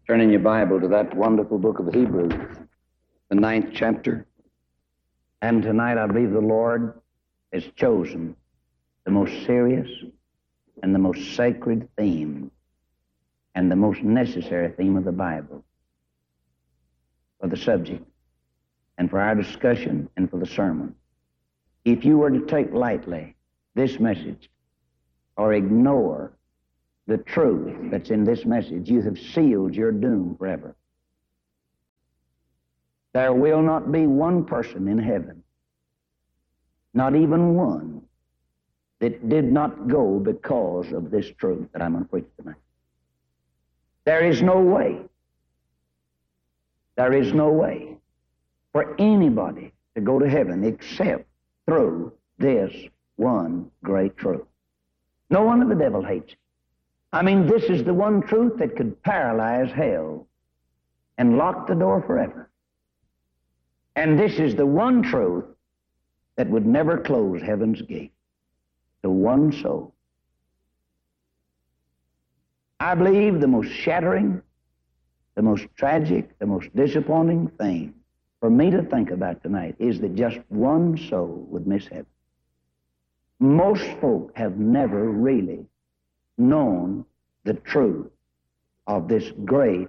Turn in your Bible to that wonderful book of Hebrews, the 9th chapter. And tonight I believe the Lord has chosen the most serious and the most sacred theme and the most necessary theme of the Bible for the subject and for our discussion and for the sermon. If you were to take lightly this message or ignore the truth that's in this message, you have sealed your doom forever. There will not be one person in heaven, not even one, that did not go because of this truth that I'm going to preach tonight. There is no way for anybody to go to heaven except through this one great truth. No wonder the devil hates it. I mean, this is the one truth that could paralyze hell and lock the door forever. And this is the one truth that would never close heaven's gate to one soul. I believe the most shattering, the most tragic, the most disappointing thing for me to think about tonight is that just one soul would miss heaven. Most folk have never really known the truth of this great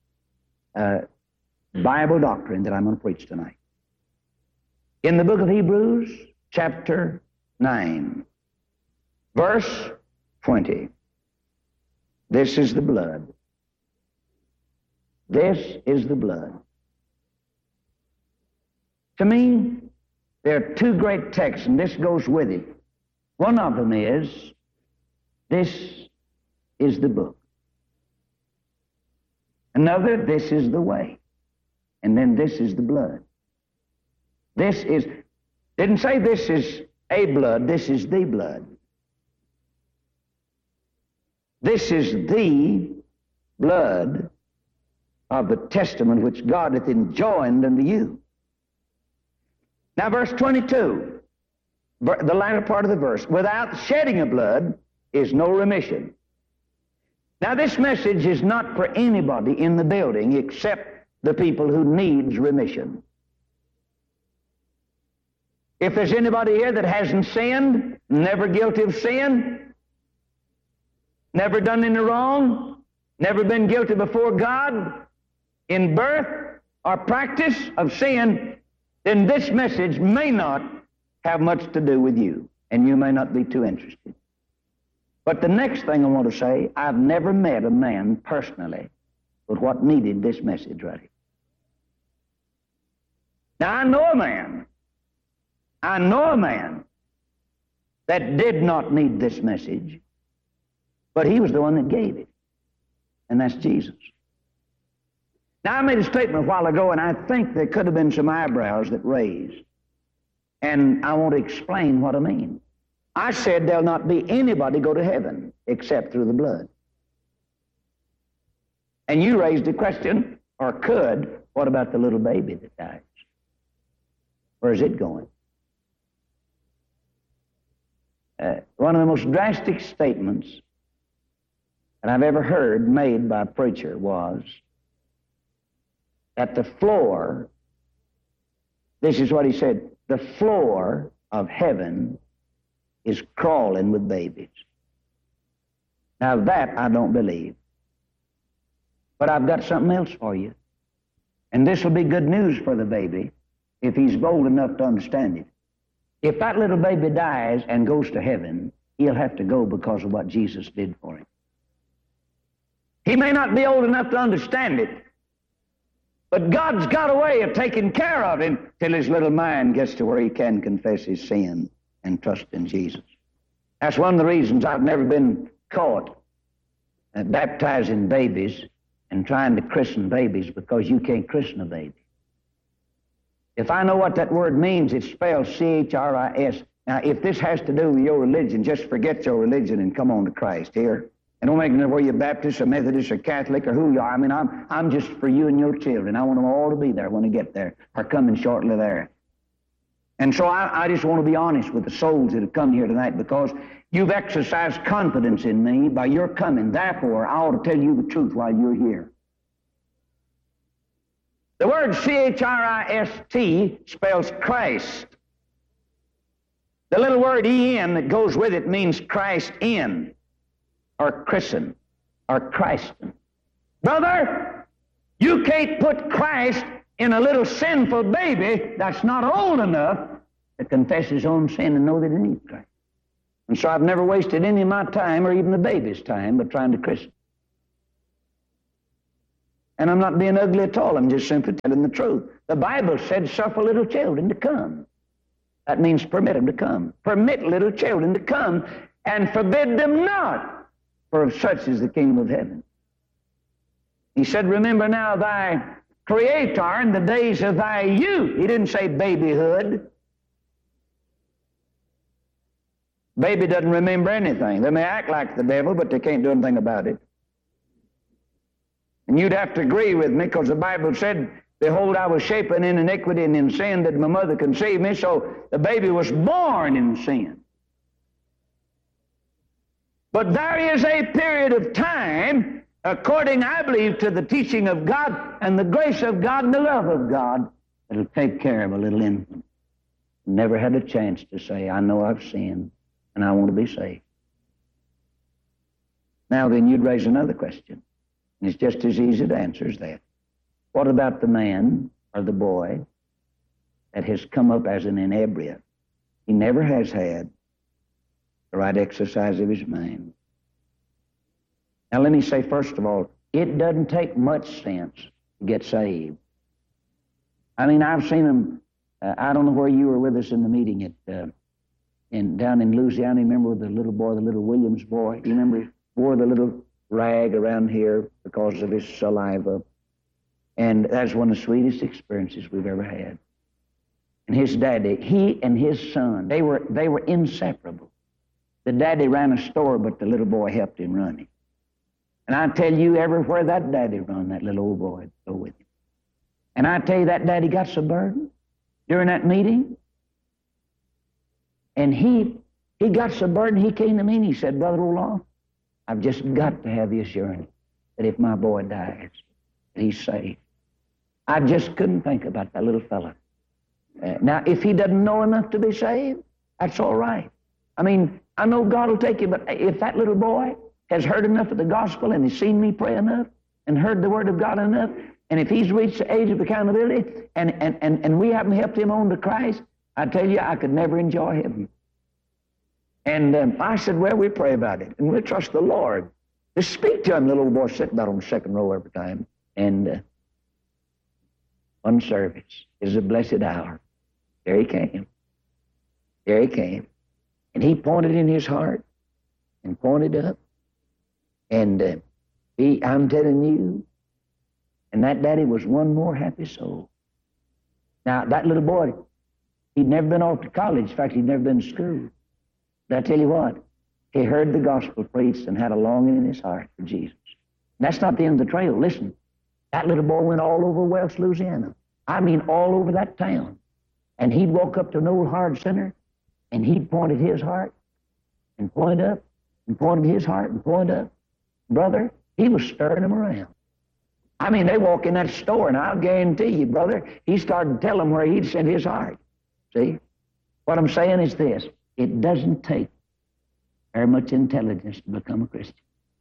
Bible doctrine that I'm going to preach tonight. In the book of Hebrews, chapter 9, verse 20, this is the blood. This is the blood. To me, there are two great texts, and this goes with it. One of them is, this is the book. Another, this is the way. And then this is the blood. This is, didn't say this is a blood, this is the blood. This is the blood of the testament which God hath enjoined unto you. Now verse 22, the latter part of the verse, without shedding of blood is no remission. Now this message is not for anybody in the building except the people who needs remission. If there's anybody here that hasn't sinned, never guilty of sin, never done any wrong, never been guilty before God in birth or practice of sin, then this message may not have much to do with you, and you may not be too interested. But the next thing I want to say, I've never met a man personally with what needed this message right here. Now I know a man that did not need this message, but he was the one that gave it, and that's Jesus. Now, I made a statement a while ago, and I think there could have been some eyebrows that raised, and I want to explain what I mean. I said there'll not be anybody go to heaven except through the blood. And you raised the question, or could, what about the little baby that dies? Where is it going? One of the most drastic statements that I've ever heard made by a preacher was that the floor, this is what he said, the floor of heaven is crawling with babies. Now that I don't believe. But I've got something else for you. And this will be good news for the baby if he's bold enough to understand it. If that little baby dies and goes to heaven, he'll have to go because of what Jesus did for him. He may not be old enough to understand it, but God's got a way of taking care of him till his little mind gets to where he can confess his sin and trust in Jesus. That's one of the reasons I've never been caught baptizing babies and trying to christen babies, because you can't christen a baby. If I know what that word means, it's spelled C-H-R-I-S. Now, if this has to do with your religion, just forget your religion and come on to Christ here. And don't make it whether you're Baptist or Methodist or Catholic or who you are. I mean, I'm just for you and your children. I want them all to be there when they get there, or coming shortly there. And so I just want to be honest with the souls that have come here tonight, because you've exercised confidence in me by your coming. Therefore, I ought to tell you the truth while you're here. The word C-H-R-I-S-T spells Christ. The little word E-N that goes with it means Christ in, or christen, or Christen. Brother, you can't put Christ in a little sinful baby that's not old enough to confess his own sin and know that he needs Christ. And so I've never wasted any of my time, or even the baby's time, but trying to christen. And I'm not being ugly at all. I'm just simply telling the truth. The Bible said, suffer little children to come. That means permit them to come. Permit little children to come and forbid them not, for of such is the kingdom of heaven. He said, remember now thy Creator in the days of thy youth. He didn't say babyhood. Baby doesn't remember anything. They may act like the devil, but they can't do anything about it. And you'd have to agree with me, because the Bible said, behold, I was shapen in iniquity, and in sin did my mother conceive me. So the baby was born in sin. But there is a period of time, according, I believe, to the teaching of God and the grace of God and the love of God, that'll take care of a little infant. Never had a chance to say, I know I've sinned, and I want to be saved. Now then, you'd raise another question. And it's just as easy to answer as that. What about the man or the boy that has come up as an inebriate? He never has had the right exercise of his mind. Now let me say, first of all, it doesn't take much sense to get saved. I mean, I've seen them. I don't know where you were with us in the meeting down in Louisiana. Remember the little boy, the little Williams boy? You remember he wore the little rag around here because of his saliva. And that's one of the sweetest experiences we've ever had. And his daddy, he and his son, they were inseparable. The daddy ran a store, but the little boy helped him run it. And I tell you, everywhere that daddy run, that little old boy would go with him. And I tell you, that daddy got so burdened during that meeting. And he got so burdened, he came to me and he said, Brother Olaw, I've just got to have the assurance that if my boy dies, that he's saved. I just couldn't think about that little fella. Now, if he doesn't know enough to be saved, that's all right. I mean, I know God will take you, but if that little boy has heard enough of the gospel and has seen me pray enough and heard the word of God enough, and if he's reached the age of accountability and we haven't helped him on to Christ, I tell you, I could never enjoy heaven. And I said, well, we pray about it, and we'll trust the Lord. Just speak to him. The little boy sitting about on the second row every time. And one service is a blessed hour. There he came. There he came. And he pointed in his heart and pointed up. And I'm telling you, and that daddy was one more happy soul. Now, that little boy, he'd never been off to college. In fact, he'd never been to school. But I tell you what, he heard the gospel preached and had a longing in his heart for Jesus. And that's not the end of the trail. Listen, that little boy went all over Welch, Louisiana. I mean, all over that town. And he'd walk up to an old hard center, and he'd point at his heart and point up and point at his heart and point up. Brother, he was stirring them around. I mean, they walk in that store, and I'll guarantee you, brother, he started to tell them where he'd sent his heart. See? What I'm saying is this. It doesn't take very much intelligence to become a Christian.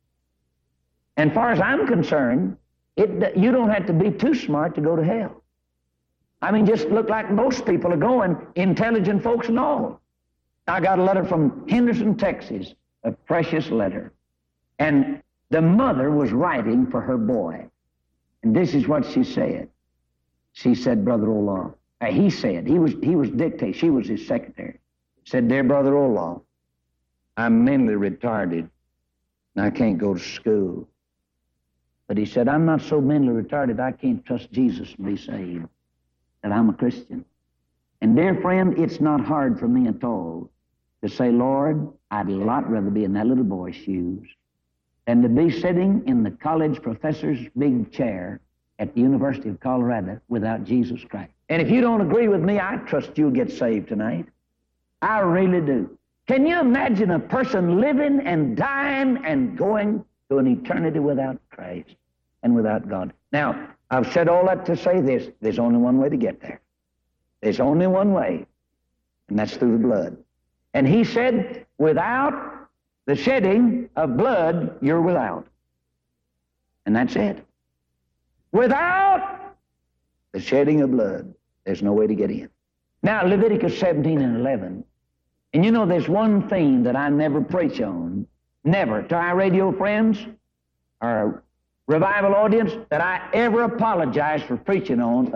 And far as I'm concerned, you don't have to be too smart to go to hell. I mean, just look like most people are going, intelligent folks and all. I got a letter from Henderson, Texas, a precious letter. And the mother was writing for her boy. And this is what she said. She said, Brother Olaw, he said, he was dictating, she was his secretary. Said, Dear Brother Olaw, I'm mentally retarded and I can't go to school. But he said, I'm not so mentally retarded I can't trust Jesus and be saved, that I'm a Christian. And dear friend, it's not hard for me at all to say, Lord, I'd a lot rather be in that little boy's shoes than to be sitting in the college professor's big chair at the University of Colorado without Jesus Christ. And if you don't agree with me, I trust you'll get saved tonight. I really do. Can you imagine a person living and dying and going to an eternity without Christ and without God? Now, I've said all that to say this. There's only one way to get there. There's only one way, and that's through the blood. And he said, without the shedding of blood, you're without. And that's it. Without the shedding of blood, there's no way to get in. Now, Leviticus 17 and 11. And you know, there's one thing that I never preach on, never, to our radio friends, our revival audience, that I ever apologize for preaching on